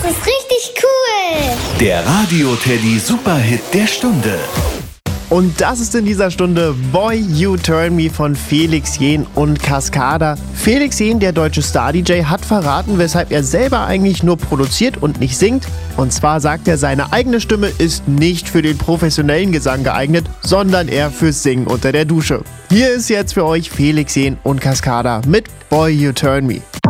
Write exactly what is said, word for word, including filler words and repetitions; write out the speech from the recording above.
Das ist richtig cool. Der Radio-Teddy Superhit der Stunde. Und das ist in dieser Stunde Boy You Turn Me von Felix Jähn und Cascada. Felix Jähn, der deutsche Star-D J, hat verraten, weshalb er selber eigentlich nur produziert und nicht singt. Und zwar sagt er, seine eigene Stimme ist nicht für den professionellen Gesang geeignet, sondern eher fürs Singen unter der Dusche. Hier ist jetzt für euch Felix Jähn und Cascada mit Boy You Turn Me.